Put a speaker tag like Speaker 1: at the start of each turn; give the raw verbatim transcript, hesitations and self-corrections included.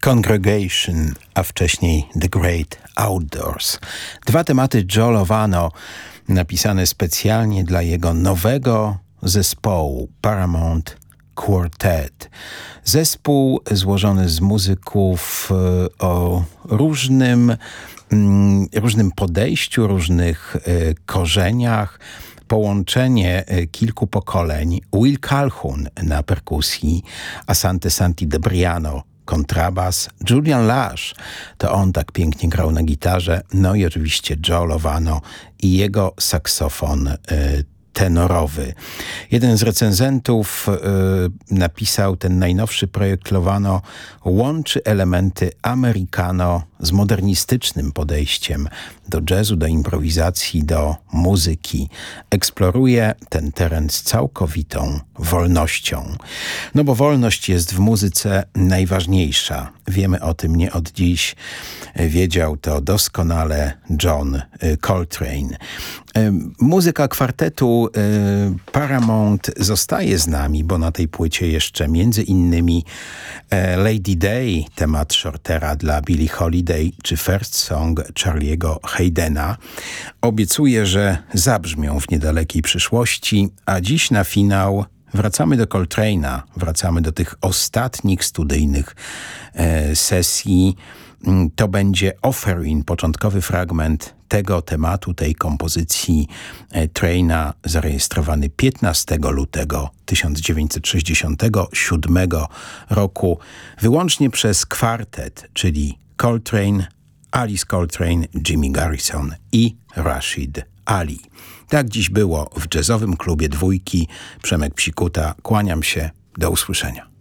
Speaker 1: Congregation, a wcześniej The Great Outdoors. Dwa tematy Joe Lovano, napisane specjalnie dla jego nowego zespołu Paramount Quartet. Zespół złożony z muzyków o różnym, różnym podejściu, różnych korzeniach, połączenie kilku pokoleń. Will Calhoun na perkusji, Asante Santi Debriano kontrabas, Julian Lash, to on tak pięknie grał na gitarze, no i oczywiście Joe Lovano i jego saksofon y, tenorowy. Jeden z recenzentów y, napisał, ten najnowszy projekt Lovano łączy elementy americano z modernistycznym podejściem do jazzu, do improwizacji, do muzyki. Eksploruje ten teren z całkowitą wolnością. No bo wolność jest w muzyce najważniejsza. Wiemy o tym nie od dziś. Wiedział to doskonale John Coltrane. Muzyka kwartetu Paramount zostaje z nami, bo na tej płycie jeszcze między innymi Lady Day, temat Shortera dla Billie Holiday, czy First Song Charlie'ego Haydena. Obiecuję, że zabrzmią w niedalekiej przyszłości, a dziś na finał wracamy do Coltrane'a, wracamy do tych ostatnich studyjnych e, sesji. To będzie Offering, początkowy fragment tego tematu, tej kompozycji e, Traina, zarejestrowany piętnastego lutego tysiąc dziewięćset sześćdziesiątego siódmego roku, wyłącznie przez kwartet, czyli Coltrane, Alice Coltrane, Jimmy Garrison i Rashid Ali. Tak dziś było w jazzowym klubie Dwójki. Przemek Psikuta, kłaniam się, do usłyszenia.